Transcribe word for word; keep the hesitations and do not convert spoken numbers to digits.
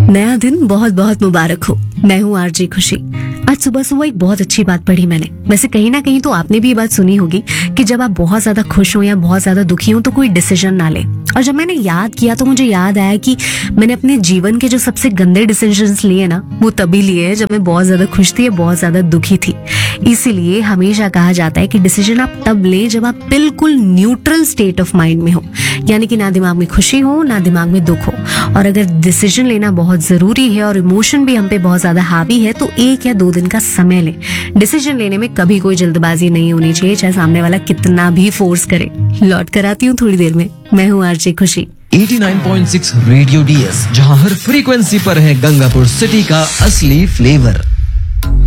नया दिन बहुत बहुत मुबारक हो। मैं हूँ आरजे खुशी। आज सुबह सुबह एक बहुत अच्छी बात पढ़ी मैंने। वैसे कहीं ना कहीं तो आपने भी ये बात सुनी होगी कि जब आप बहुत ज्यादा खुश हो या बहुत ज्यादा दुखी हो तो कोई डिसीजन ना ले। और जब मैंने याद किया तो मुझे याद आया कि मैंने अपने जीवन के जो सबसे गंदे डिसीजंस लिए ना, वो तभी लिए हैं जब मैं बहुत ज्यादा खुश थी या बहुत ज्यादा दुखी थी। इसीलिए हमेशा कहा जाता है कि डिसीजन आप तब लें जब आप बिल्कुल न्यूट्रल स्टेट ऑफ माइंड में हो, यानी कि ना दिमाग में खुशी हो ना दिमाग में दुख हो। और अगर डिसीजन लेना बहुत जरूरी है और इमोशन भी हम पे बहुत ज्यादा हावी है तो एक या दो दिन का समय लें। डिसीजन लेने में कभी कोई जल्दबाजी नहीं होनी चाहिए, चाहे सामने वाला कितना भी फोर्स करे। लौट कर आती हूँ थोड़ी देर में। मैं हूँ आरजे खुशी। नवासी पॉइंट सिक्स रेडियो डीएस, जहां हर फ्रीक्वेंसी पर है गंगापुर सिटी का असली फ्लेवर।